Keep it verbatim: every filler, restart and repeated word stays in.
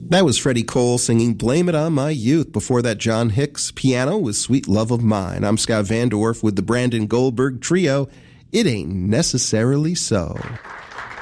That was Freddie Cole singing Blame It On My Youth. Before that, John Hicks, piano with Sweet Love of Mine. I'm Scott Van Dorf with the Brandon Goldberg Trio. It Ain't Necessarily So.